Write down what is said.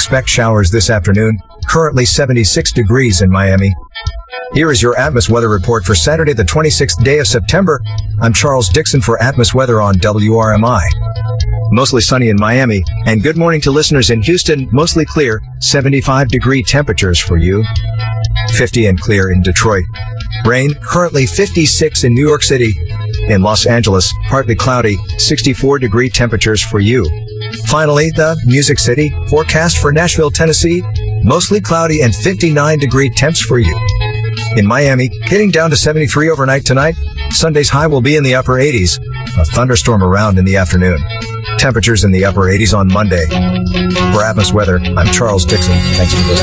expect showers this afternoon. Currently 76 degrees in Miami. Here is your Atmos weather report for Saturday, the 26th day of September. I'm Charles Dixon for Atmos Weather on WRMI. Mostly sunny in Miami, and good morning to listeners in Houston. Mostly clear, 75-degree temperatures for you. 50 and clear in Detroit. Rain, currently 56 in New York City. In Los Angeles, partly cloudy, 64-degree temperatures for you. Finally, the Music City, forecast for Nashville, Tennessee, mostly cloudy and 59-degree temps for you. In Miami, getting down to 73 overnight tonight. Sunday's high will be in the upper 80s. A thunderstorm around in the afternoon. Temperatures in the upper 80s on Monday. For Atmos Weather, I'm Charles Dixon. Thanks for listening.